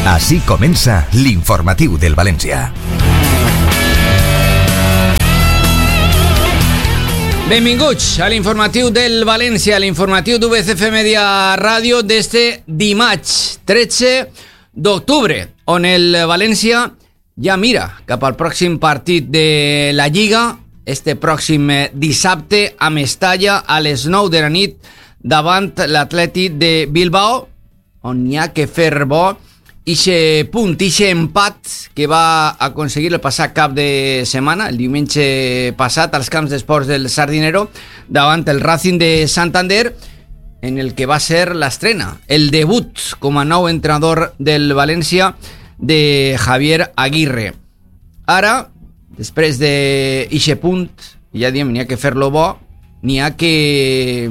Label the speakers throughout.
Speaker 1: Així comença l'informatiu del València.
Speaker 2: Benvinguts a l'informatiu del València, l'informatiu d'UBCF Media Ràdio d'este dimarts 13 d'octubre, on el València ja mira cap al pròxim partit de la Lliga, este pròxim dissabte a Mestalla a les 9 de la nit davant l'Atlètic de Bilbao, on hi ha que fer bo ixe punt, ixe empat que va aconseguir el passat cap de setmana, el diumenge passat, als camps d'esports del Sardinero, davant el Racing de Santander, en el que va ser l'estrena, el debut com a nou entrenador del València de Javier Aguirre. Ara, després d'ixe punt, ja diem, n'hi ha que fer-lo bo, n'hi ha que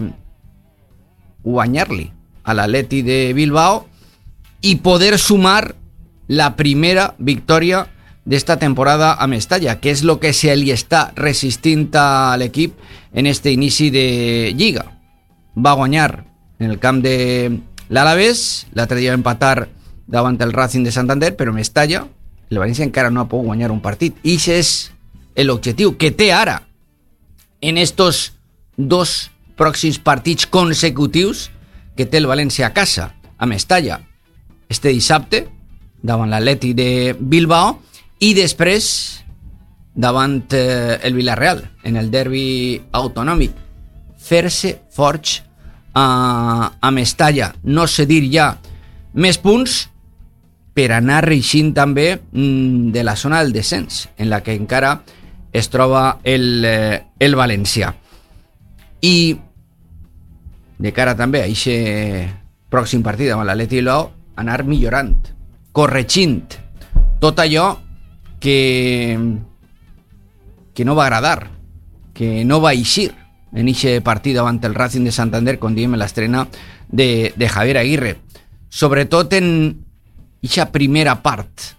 Speaker 2: guanyar-li a l'Atleti de Bilbao i poder sumar la primera victòria d'esta temporada a Mestalla, que és el que se li està resistint a l'equip en este inici de Lliga. Va guanyar en el camp de l'Alavés, l'altre dia va empatar davant el Racing de Santander, però Mestalla, el València encara no ha pogut guanyar un partit. I això és l'objectiu que té ara en estos dos pròxims partits consecutius que té el València a casa, a Mestalla, este dissabte davant l'Atlètic de Bilbao i després davant el Villarreal en el derbi autonòmic. Fer-se forts a Mestalla, no sé dir ja més punts per anar reixint també de la zona del descens en la que encara es troba el València. I de cara també a aquest pròxim partit amb l'Atlètic Bilbao, anar millorant, corregint tot allò que no va agradar, que no va eixir en aquest partit davant el Racing de Santander, com diem en l'estrena de Javier Aguirre. Sobretot en aquesta primera part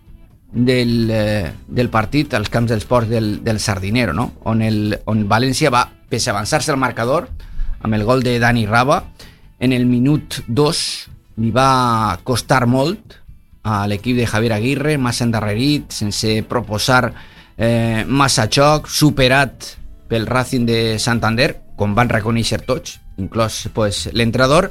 Speaker 2: del partit als camps d'esports del Sardinero, no? on València va, pese a avançar-se al marcador, amb el gol de Dani Raba, en el minut 2 li va costar molt a l'equip de Javier Aguirre, massa endarrerit, sense proposar massa xoc, superat pel Racing de Santander, com van reconèixer tots, inclòs l'entrenador,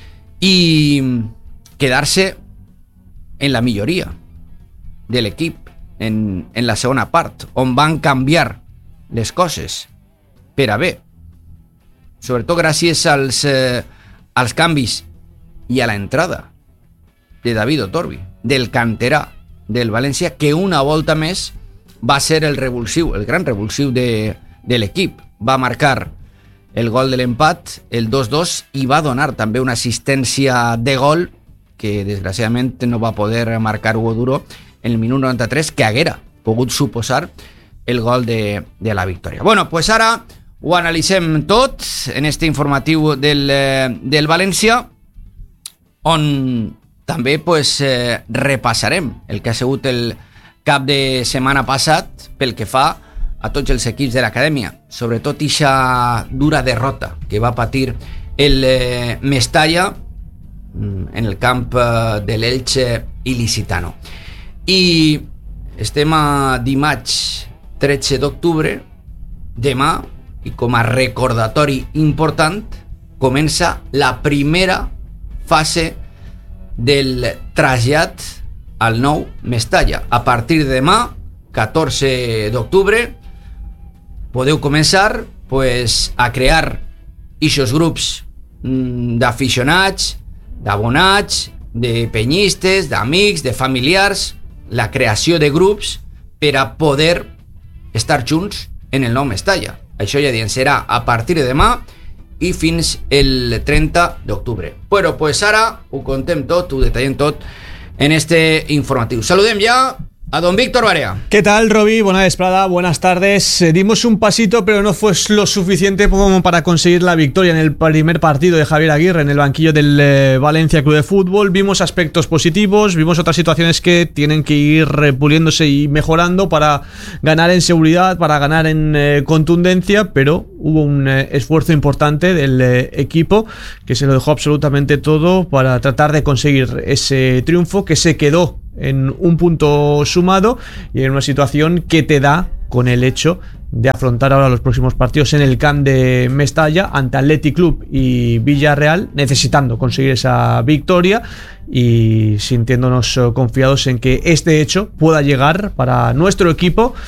Speaker 2: i quedar-se en la milloria de l'equip en la segona part, on van canviar les coses per a bé, sobretot gràcies als canvis i a la entrada de David Otorbi, del canterà del València, que una volta més va ser el revulsiu, el gran revulsiu de l'equip. Va marcar el gol de l'empat, el 2-2, i va donar també una assistència de gol que desgraciadament no va poder marcar Hugo Duro en el minut 93, que haguera pogut suposar el gol de la victòria. Bueno, pues ara ho analitzem tot en este informatiu del València, on també repassarem el que ha sigut el cap de setmana passat pel que fa a tots els equips de l'acadèmia, sobretot ixa dura derrota que va patir el Mestalla en el camp de l'Elche il·licitano. I estem a dimarts 13 d'octubre, demà, i com a recordatori important, comença la primera fase del trasllat al nou Mestalla. A partir de demà, 14 d'octubre, podeu començar a crear ixos grups d'aficionats, d'abonats, de penyistes, d'amics, de familiars, la creació de grups per a poder estar junts en el nou Mestalla. Això ja diem, serà a partir de demà i fins el 30 d'octubre. Però ara ho contem tot, ho detallem tot en este informatiu. Saludem ja a don Víctor Barea.
Speaker 3: ¿Qué tal, Roby? Buena vesprada, buenas tardes. Dimos un pasito, pero no fue lo suficiente como para conseguir la victoria en el primer partido de Javier Aguirre en el banquillo del Valencia Club de Fútbol. Vimos aspectos positivos, vimos otras situaciones que tienen que ir puliéndose y mejorando para ganar en seguridad, para ganar en contundencia, pero hubo un esfuerzo importante del equipo que se lo dejó absolutamente todo para tratar de conseguir ese triunfo que se quedó en un punto sumado y en una situación que te da con el hecho de afrontar ahora los próximos partidos en el Camp de Mestalla ante Athletic Club y Villarreal, necesitando conseguir esa victoria y sintiéndonos confiados en que este hecho pueda llegar para nuestro equipo